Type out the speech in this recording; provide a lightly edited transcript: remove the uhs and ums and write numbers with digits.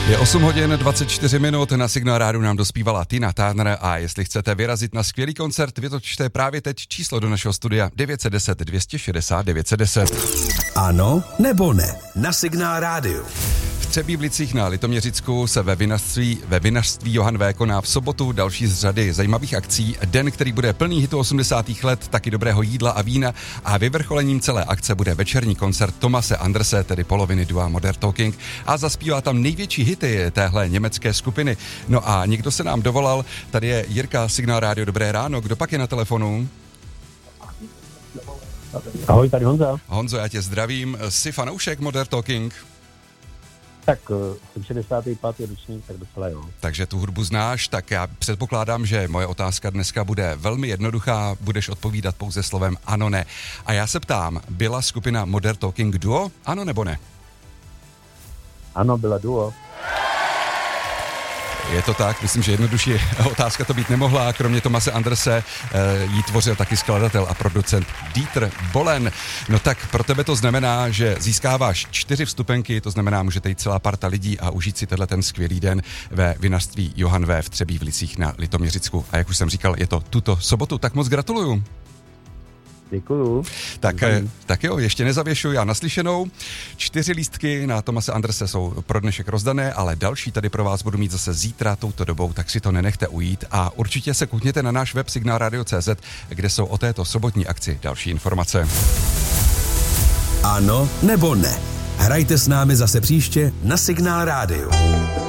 Je 8 hodin 24 minut, na Signál Rádiu nám dospívala Tina Turner a jestli chcete vyrazit na skvělý koncert, vytočte právě teď číslo do našeho studia 910 260 910. Ano nebo ne na Signál Rádiu. V Třebíčích na Litoměřicku se ve vinařství Johann V. koná v sobotu další z řady zajímavých akcí. Den, který bude plný hitu 80. let, taky dobrého jídla a vína a vyvrcholením celé akce bude večerní koncert Thomase Anderse, tedy poloviny dua Modern Talking, a zaspívá tam největší hity téhle německé skupiny. No a někdo se nám dovolal, tady je Jirka, Signál Rádio, dobré ráno, kdo pak je na telefonu? Ahoj, tady Honza. Honzo, já tě zdravím, jsi fanoušek Modern Talking? Tak jsem 65. ročník, tak docela jo. Takže tu hudbu znáš, tak já předpokládám, že moje otázka dneska bude velmi jednoduchá, budeš odpovídat pouze slovem ano, ne. A já se ptám, byla skupina Modern Talking duo, ano nebo ne? Ano, byla duo. Je to tak, myslím, že jednodušší otázka to být nemohla. Kromě Thomase Anderse jí tvořil taky skladatel a producent Dieter Bohlen. No tak pro tebe to znamená, že získáváš 4 vstupenky, to znamená, můžete jít celá parta lidí a užít si tenhle ten skvělý den ve vinařství Johann V. v Třebíčích na Litoměřicku. A jak už jsem říkal, je to tuto sobotu, tak moc gratuluju. Děkuju. Tak jo, ještě nezavěšuju, já naslyšenou. 4 lístky na Thomase Anderse jsou pro dnešek rozdané, ale další tady pro vás budu mít zase zítra touto dobou, tak si to nenechte ujít a určitě se koukněte na náš web signalradio.cz, kde jsou o této sobotní akci další informace. Ano nebo ne? Hrajte s námi zase příště na Signál Rádiu.